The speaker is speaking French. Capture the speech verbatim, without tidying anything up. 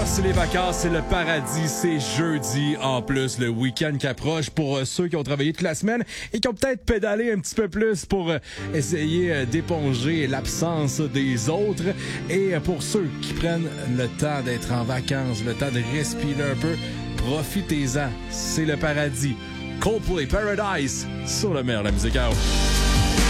c'est les vacances, c'est le paradis, c'est jeudi. En plus, le week-end qui approche pour euh, ceux qui ont travaillé toute la semaine et qui ont peut-être pédalé un petit peu plus pour euh, essayer euh, d'éponger l'absence des autres. Et euh, pour ceux qui prennent le temps d'être en vacances, le temps de respirer un peu, profitez-en. C'est le paradis. Coldplay Paradise sur le meilleur de la musique house.